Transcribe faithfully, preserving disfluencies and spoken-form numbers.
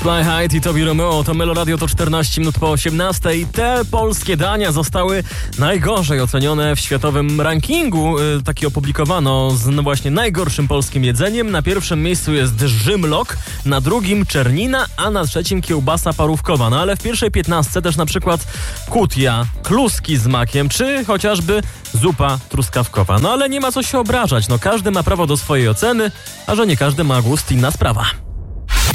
Fly High i Tobi Romeo to Meloradio, to czternaście minut po osiemnastej. Te polskie dania zostały najgorzej ocenione w światowym rankingu. Taki opublikowano z no właśnie najgorszym polskim jedzeniem. Na pierwszym miejscu jest żymlok, na drugim czernina, a na trzecim kiełbasa parówkowa. No ale w pierwszej piętnastce też na przykład kutia, kluski z makiem, czy chociażby zupa truskawkowa. No ale nie ma co się obrażać. No każdy ma prawo do swojej oceny, a że nie każdy ma gust, inna sprawa.